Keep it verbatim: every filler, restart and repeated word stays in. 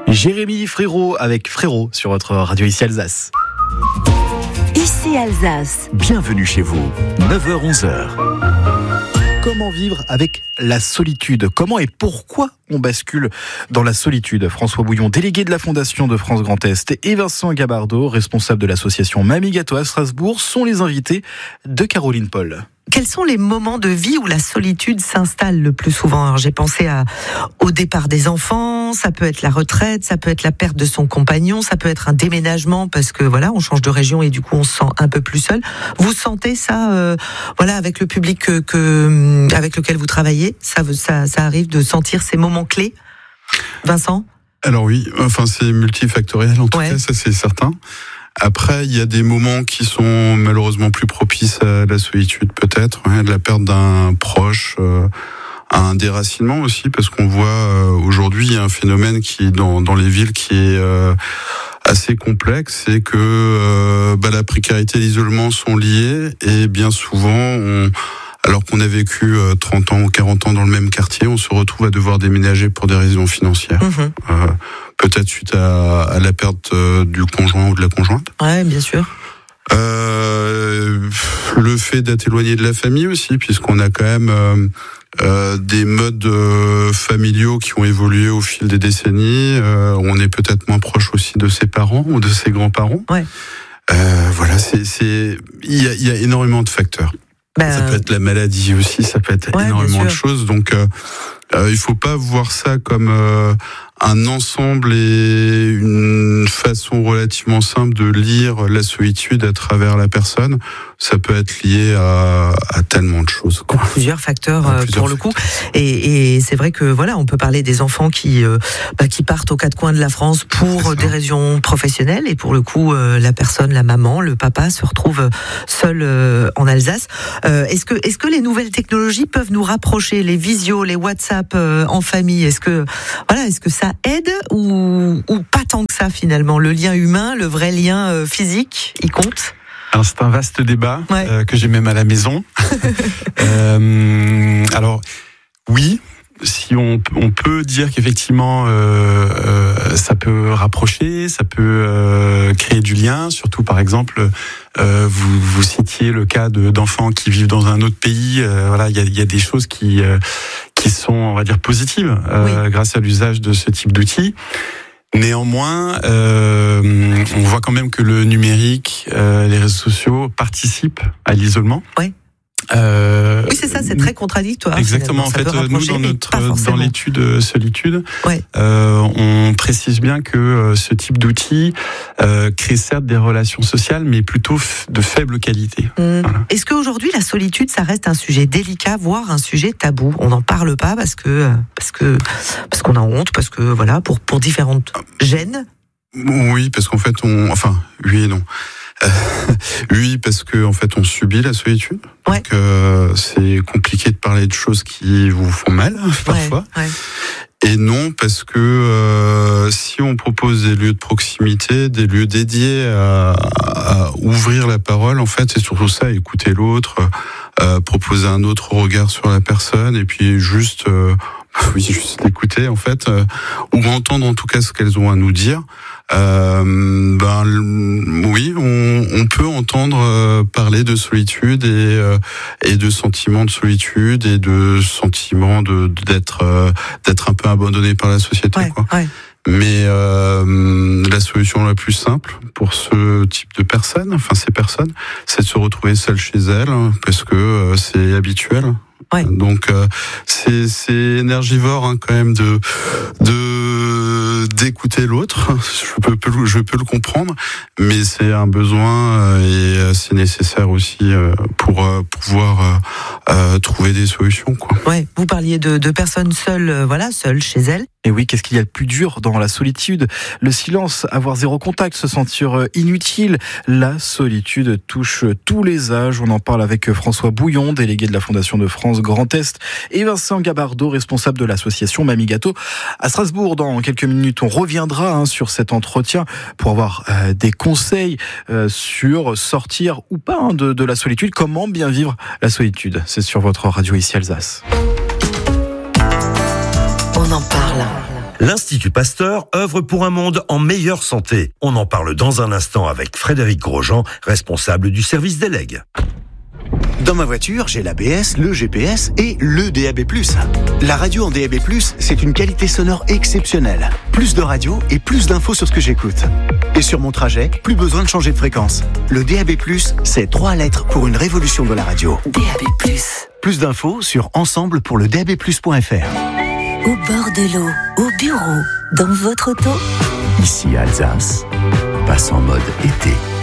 Jérémy Frérot avec Frérot sur votre radio ici Alsace. Ici Alsace. Bienvenue chez vous, neuf heures onze heures. Comment vivre avec la solitude ? Comment et pourquoi on bascule dans la solitude ? François Bouillon, délégué de la Fondation de France Grand Est, et Vincent Gabardeau, responsable de l'association Mamie Gâteau à Strasbourg, sont les invités de Caroline Paul. Quels sont les moments de vie où la solitude s'installe le plus souvent ? Alors, j'ai pensé à, au départ des enfants, ça peut être la retraite, ça peut être la perte de son compagnon, ça peut être un déménagement parce que voilà, on change de région et du coup on se sent un peu plus seul. Vous sentez ça, euh, voilà, avec le public que, que avec lequel vous travaillez, ça, ça, ça arrive de sentir ces moments clés, Vincent ? Alors oui, enfin c'est multifactoriel en tout ouais. cas, ça c'est certain. Après, il y a des moments qui sont malheureusement plus propices à la solitude, peut-être, hein, de la perte d'un proche, euh, un déracinement aussi, parce qu'on voit euh, aujourd'hui il y a un phénomène qui dans dans les villes qui est euh, assez complexe, c'est que euh, bah, la précarité et l'isolement sont liés, et bien souvent, on, alors qu'on a vécu euh, trente ans ou quarante ans dans le même quartier, on se retrouve à devoir déménager pour des raisons financières. Mmh. Euh, peut-être suite à, à la perte euh, du conjoint ou de la conjointe. Ouais, bien sûr. Euh, le fait d'être éloigné de la famille aussi, puisqu'on a quand même euh, euh, des modes euh, familiaux qui ont évolué au fil des décennies. Euh, on est peut-être moins proche aussi de ses parents ou de ses grands-parents. Ouais. Euh, voilà, c'est, c'est, il y a, il y a énormément de facteurs. Ben, ça peut être la maladie aussi, ça peut être ouais, énormément de choses. Donc, euh, euh, il faut pas voir ça comme euh, un ensemble et une façon relativement simple de lire la solitude à travers la personne. Ça peut être lié à, à tellement de choses, quoi. Plusieurs facteurs euh, plusieurs pour facteurs. le coup. Et, et c'est vrai que voilà, on peut parler des enfants qui euh, bah, qui partent aux quatre coins de la France pour des raisons professionnelles. Et pour le coup, euh, la personne, la maman, le papa se retrouve seul euh, en Alsace. Euh, est-ce que est-ce que les nouvelles technologies peuvent nous rapprocher, les visios, les WhatsApp euh, en famille ? Est-ce que voilà, est-ce que ça aide ou ou pas tant que ça finalement ? Le lien humain, le vrai lien euh, physique, il compte ? Alors c'est un vaste débat ouais. euh, que j'ai même à la maison. euh, alors oui, si on, on peut dire qu'effectivement euh, euh, ça peut rapprocher, ça peut euh, créer du lien, surtout par exemple euh, vous, vous citiez le cas de, d'enfants qui vivent dans un autre pays. Euh, voilà, il y a, y a des choses qui euh, qui sont, on va dire, positives euh, oui. grâce à l'usage de ce type d'outils. Néanmoins, euh, on voit quand même que le numérique, euh, les réseaux sociaux participent à l'isolement. Oui. Euh, oui, c'est ça, c'est très contradictoire. Exactement. En fait, nous, dans notre, dans l'étude solitude, ouais. euh, on précise bien que euh, ce type d'outil euh, crée certes des relations sociales, mais plutôt f- de faible qualité. Mmh. Voilà. Est-ce qu'aujourd'hui, la solitude, ça reste un sujet délicat, voire un sujet tabou ? On n'en parle pas parce que parce que parce qu'on a honte, parce que voilà, pour pour différentes gênes. Oui, parce qu'en fait, on, enfin, oui et non. Euh, oui, parce que en fait, on subit la solitude. Ouais. Donc, euh, c'est compliqué de parler de choses qui vous font mal parfois. Ouais, ouais. Et non, parce que euh, si on propose des lieux de proximité, des lieux dédiés à, à ouvrir la parole, en fait, c'est surtout ça, écouter l'autre, euh, proposer un autre regard sur la personne, et puis juste, euh, oui, juste l'écouter, en fait, euh, ou entendre en tout cas ce qu'elles ont à nous dire. Euh, ben oui, on, on peut entendre euh, parler de solitude et euh, et de sentiments de solitude et de sentiments de d'être euh, d'être un peu abandonné par la société, ouais, quoi. Ouais. Mais euh, la solution la plus simple pour ce type de personnes, enfin ces personnes, c'est de se retrouver seule chez elles, parce que euh, c'est habituel. Ouais. Donc euh, c'est c'est énergivore, hein, quand même de de d'écouter l'autre. Je peux, peux je peux le comprendre, mais c'est un besoin et c'est nécessaire aussi pour pouvoir euh, trouver des solutions, quoi. Ouais. Vous parliez de de personnes seules, euh, voilà, seules chez elles. Et oui, qu'est-ce qu'il y a de plus dur dans la solitude ? Le silence, avoir zéro contact, se sentir inutile. La solitude touche tous les âges. On en parle avec François Bouillon, délégué de la Fondation de France Grand Est, et Vincent Gabardeau, responsable de l'association Mamie Gâteau à Strasbourg. Dans quelques minutes, on reviendra hein, sur cet entretien pour avoir euh, des conseils euh, sur sortir ou pas hein, de, de la solitude. Comment bien vivre la solitude ? C'est sur votre radio ici Alsace. On en parle. L'Institut Pasteur œuvre pour un monde en meilleure santé. On en parle dans un instant avec Frédéric Grosjean, responsable du service des legs. Dans ma voiture, j'ai l'A B S, le G P S et le D A B plus. La radio en D A B plus, c'est une qualité sonore exceptionnelle. Plus de radio et plus d'infos sur ce que j'écoute. Et sur mon trajet, plus besoin de changer de fréquence. Le D A B plus, c'est trois lettres pour une révolution de la radio. D A B plus. Plus d'infos sur ensemble pour le D A B plus point F R. Au bord de l'eau, au bureau, dans votre auto. Ici Alsace, passe en mode été.